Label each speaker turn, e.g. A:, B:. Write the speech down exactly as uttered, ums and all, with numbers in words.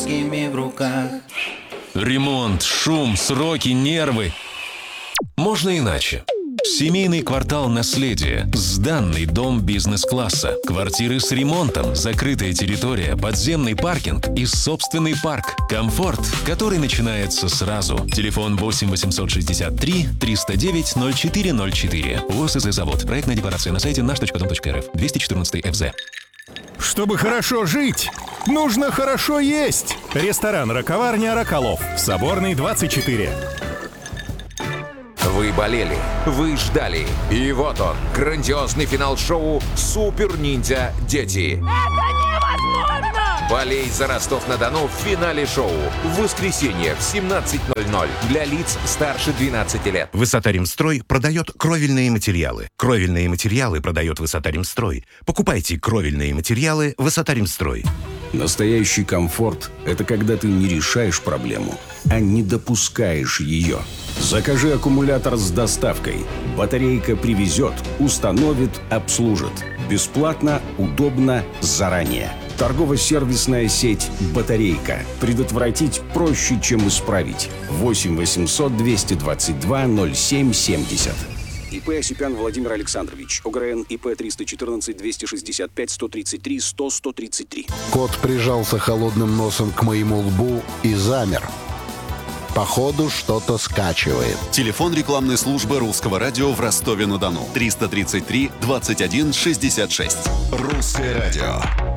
A: близкими в руках.
B: Ремонт, шум, сроки, нервы. Можно иначе. Семейный квартал «Наследие». Сданный дом бизнес-класса. Квартиры с ремонтом, закрытая территория, подземный паркинг и собственный парк. Комфорт, который начинается сразу. Телефон восемь восемьсот шестьдесят три триста девять ноль четыре ноль четыре. ВОЗ ИЗ-завод. Проектная декларация на сайте наш точка дом точка эр эф. двести четырнадцатый эф зэ.
C: Чтобы хорошо жить, нужно хорошо есть. Ресторан «Раковарня Роколов». Соборный, двадцать четыре.
D: Вы болели, вы ждали. И вот он, грандиозный финал шоу «Супер Ниндзя Дети».
E: Это невозможно!
D: Болей за Ростов-на-Дону в финале шоу. В воскресенье в семнадцать ноль ноль для лиц старше двенадцати лет.
F: Высота-Ремстрой продает кровельные материалы. Кровельные материалы продает Высота-Ремстрой. Покупайте кровельные материалы Высота-Ремстрой.
G: Настоящий комфорт – это когда ты не решаешь проблему, а не допускаешь ее. Закажи аккумулятор с доставкой. Батарейка привезет, установит, обслужит. Бесплатно, удобно, заранее. Торгово-сервисная сеть «Батарейка». Предотвратить проще, чем исправить. восемь восемьсот двести двадцать два ноль семь семьдесят. ИП Осипян Владимир Александрович. ОГРН ИП триста четырнадцать двести шестьдесят пять сто тридцать три сто сто тридцать три.
H: Кот прижался холодным носом к моему лбу и замер. Походу, что-то скачивает.
I: Телефон рекламной службы Русского радио в Ростове-на-Дону. триста тридцать три двадцать один шестьдесят шесть. Русское радио.